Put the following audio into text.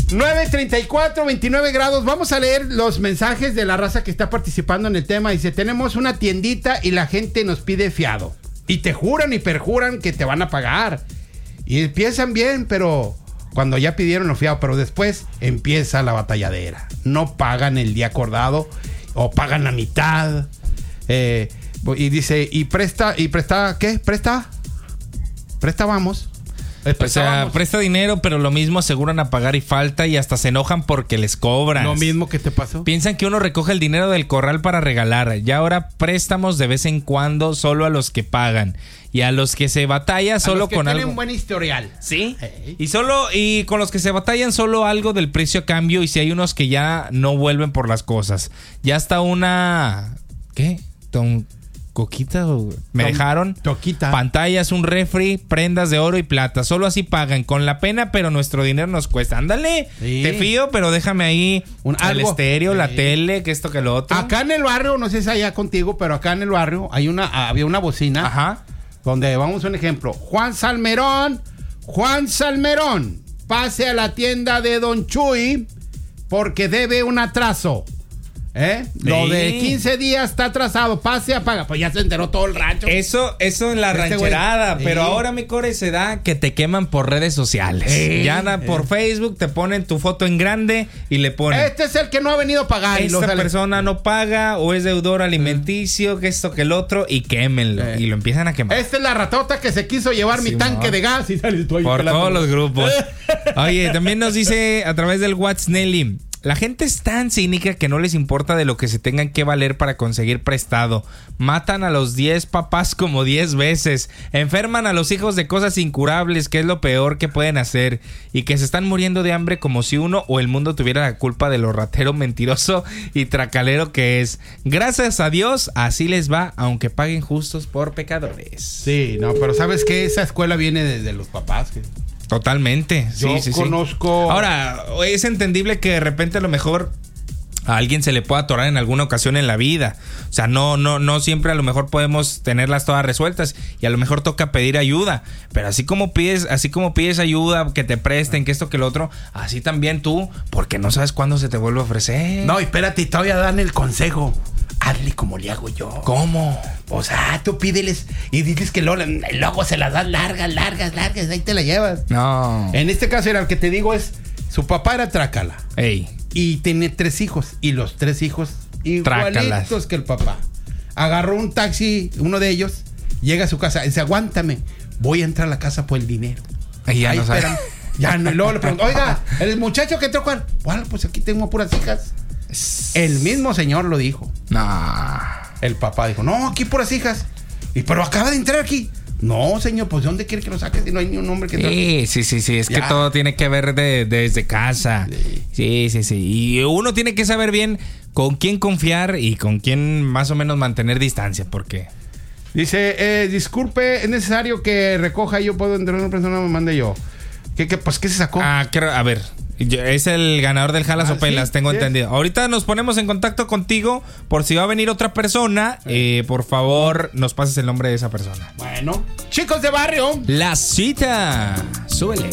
9:34, 29 grados. Vamos a leer los mensajes de la raza que está participando en el tema. Dice, tenemos una tiendita y la gente nos pide fiado. Y te juran y perjuran que te van a pagar. Y empiezan bien, pero cuando ya pidieron los fiados, pero después empieza la batalladera. No pagan el día acordado o pagan la mitad. Y dice, ¿y presta qué? ¿Presta vamos? O sea, presta dinero, pero lo mismo aseguran a pagar y falta y hasta se enojan porque les cobran. Lo mismo que te pasó. Piensan que uno recoge el dinero del corral para regalar. Ya ahora préstamos de vez en cuando solo a los que pagan. Y a los que se batalla solo con algo. Tienen un buen historial. Sí. Y con los que se batallan solo algo del precio a cambio. Y si hay unos que ya no vuelven por las cosas. Ya hasta una... ¿Qué? ¿Coquita? Me dejaron. Toquita. Pantallas, un refri, prendas de oro y plata. Solo así pagan. Con la pena, pero nuestro dinero nos cuesta. Ándale. Sí. Te fío, pero déjame ahí el estéreo, la tele, que esto, que lo otro. Acá en el barrio, no sé si allá contigo, pero acá en el barrio había una bocina. Ajá. Donde, vamos a un ejemplo. Juan Salmerón, pase a la tienda de Don Chuy porque debe un atraso. Lo de 15 días está atrasado, pase a pagar. Pues ya se enteró todo el rancho. Eso en la rancherada. Pero ahora, mi core, se da que te queman por redes sociales. Ya por Facebook te ponen tu foto en grande y le ponen: este es el que no ha venido a pagar. Esta persona no paga o es deudor alimenticio, que esto, que el otro, y quémenlo. Y lo empiezan a quemar. Esta es la ratota que se quiso llevar mi tanque de gas y sales tú ahí por todos los grupos. Oye, también nos dice a través del WhatsApp Nelly: la gente es tan cínica que no les importa de lo que se tengan que valer para conseguir prestado. Matan a los 10 papás como 10 veces. Enferman a los hijos de cosas incurables, que es lo peor que pueden hacer. Y que se están muriendo de hambre como si uno o el mundo tuviera la culpa de lo ratero, mentiroso y tracalero que es. Gracias a Dios, así les va, aunque paguen justos por pecadores. Sí, no, pero ¿sabes qué? Esa escuela viene de los papás, que... Totalmente. Yo conozco. Sí. Ahora, es entendible que de repente a lo mejor a alguien se le pueda atorar en alguna ocasión en la vida. O sea, no siempre a lo mejor podemos tenerlas todas resueltas y a lo mejor toca pedir ayuda. Pero así como pides ayuda, que te presten, que esto, que lo otro, así también tú, porque no sabes cuándo se te vuelve a ofrecer. No, espérate, todavía dan el consejo. Hazle como le hago yo. ¿Cómo? O sea, tú pídeles y dices que luego se las das largas, ahí te la llevas. No. En este caso era el que te digo es, su papá era trácala. Ey. Y tiene 3 hijos. Y los 3 hijos igualitos que el papá. Agarró un taxi, uno de ellos, llega a su casa, dice, aguántame, voy a entrar a la casa por el dinero. Y ya ahí no esperan. Ya no, y luego le pregunto, oiga, el muchacho que entró, ¿cuál? Pues aquí tengo puras hijas. El mismo señor lo dijo. No. El papá dijo, no, aquí puras hijas. Pero acaba de entrar aquí. No, señor, pues ¿de dónde quiere que lo saques si no hay ni un hombre que entre? Sí. Es que todo tiene que ver desde casa. Sí. Y uno tiene que saber bien con quién confiar y con quién más o menos mantener distancia, porque... Dice, disculpe, es necesario que recoja, yo puedo entrar una persona, me mande yo. Pues, ¿qué se sacó? A ver... Es el ganador del Jalas o Pelas, tengo entendido. Ahorita nos ponemos en contacto contigo por si va a venir otra persona. Por favor, nos pases el nombre de esa persona. Bueno, chicos de barrio, la cita. Súbele.